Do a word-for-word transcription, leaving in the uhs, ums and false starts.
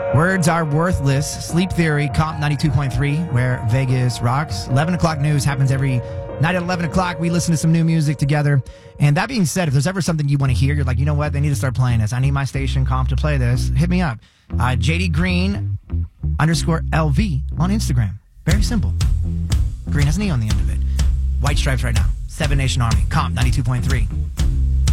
Words are worthless. Sleep Theory, Comp ninety-two point three, where Vegas rocks. eleven o'clock news happens every night at eleven o'clock. We listen to some new music together. And that being said, if there's ever something you want to hear, you're like, you know what? They need to start playing this. I need my station Comp to play this. Hit me up. Uh, J D Green underscore L V on Instagram. Very simple. Green has an E on the end of it. White stripes right now. Seven Nation Army. Comp ninety-two point three.